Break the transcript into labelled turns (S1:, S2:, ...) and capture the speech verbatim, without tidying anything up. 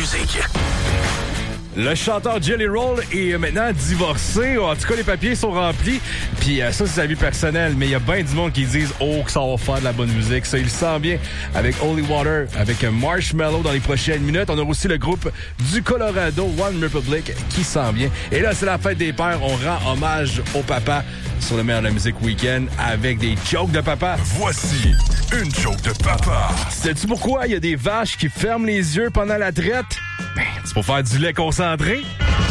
S1: musique.
S2: Le chanteur Jelly Roll est maintenant divorcé. En tout cas, les papiers sont remplis. Puis euh, ça, c'est sa vie personnelle. Mais il y a bien du monde qui disent « Oh, que ça va faire de la bonne musique. » Ça, il le sent bien avec Holy Water, avec Marshmello dans les prochaines minutes. On a aussi le groupe du Colorado, One Republic, qui s'en vient. Et là, c'est la fête des pères. On rend hommage au papa sur le meilleur de la musique week-end avec des jokes de papa.
S1: Voici une joke de papa.
S2: Sais-tu pourquoi il y a des vaches qui ferment les yeux pendant la traite? Ben, c'est pour faire du lait concentré.